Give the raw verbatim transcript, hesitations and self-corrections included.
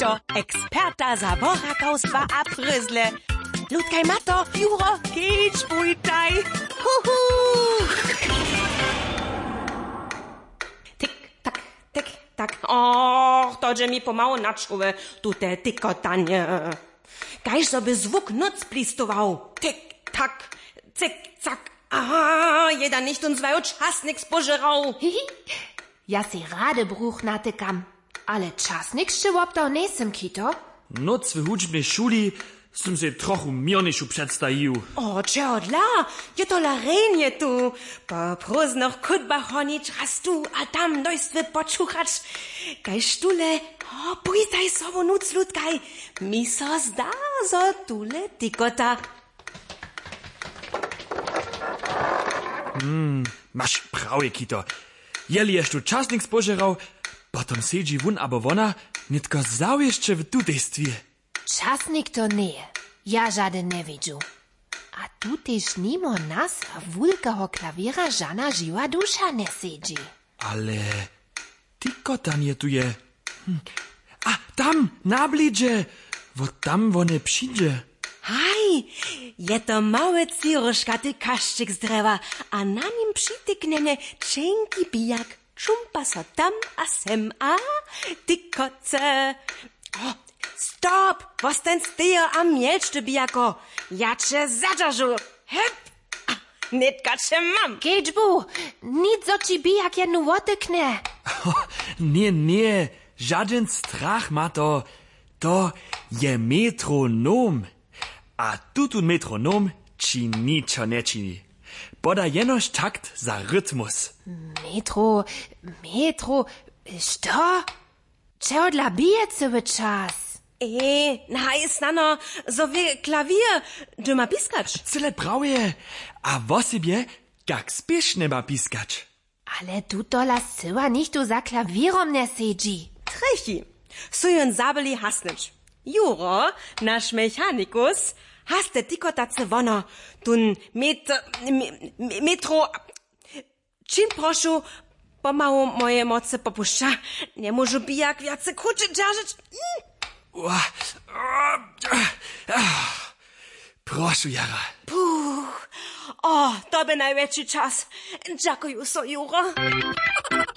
Kito, eksperta za bohatowstwa a pryzle. Ludkaj mato, Juro, kicz bujtaj. Huhu! Tik, tak, tik, tak. Och, to że mi pomału naczuje tu te tykotanie. Kajż sobie zwuk noc plistował. Tik, tak, cyk, cak. Aha, jeder nicht uns zwei czasnik spożerał. Ja si rade bruch natykam, ale czasnik szczyłoptał nesem, Kito. Noc w hudźbnej szuli som se trochu mierniszu przedstajił. O, čehodla, je to larenie tu. Po próżnych kutbach honić raz tu, a tam dojstwy počuchać. Kaj štule, o, pujtaj sobo nuc ludkaj. Mi so zda, zo tule tykota. Mm, masz prawie, Kito. Jeli jeszcze czasnik spożerał, potem siedzi wun abo wona, nitko zawieszcze w tutejstwie. Czasnik to nie, ja żaden nie widziu. A tu też nimo nas wulkaho klawiera żana żyła dusza nie siedzi. Ale tykotanie tu je. Hm. A tam, na blidzie, wo tam wone przyjdzie. Haj, je to małe ciruszkaty kaszczyk z drewa, a na nim przytyknienie cienki bijak. Czumpa so tam a sem, a tykoce. O, stop, was ten stejo a mielczty bijako. Ja cię zadżarzu. Hep, a, nitka cię mam. Kedźbu, nic zo ci bijak jednu wotykne. Nie, nie, żaden strach ma to. To je metronom. A tutun metronom ci niczo nie čini. Poda jenož takt za rytmus. Metro, metro, što? Čeo dla bije cały czas? E, na jest nano, so wie klawier, du ma piskacz. Cyle prawie. A wosibie, jak spieszne ma piskacz. Ale tu tola syła nichtu za klawierom nie siedzi. Trechi, sujon zabeli hasnycz. Juro, nasz mechanikus, haste tikotace wono, tun met, me, metro, czym proszę, pomału moje moce popuszcza, nie może bijak wiace kuczy dzierżyć. Proszę, Jara. Puh, o, to by największy czas. Dziękuję so, Juro.